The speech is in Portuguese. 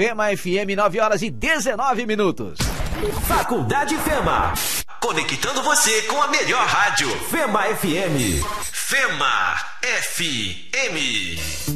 Fema FM, 9h19. Faculdade Fema, conectando você com a melhor rádio. Fema FM. Fema FM.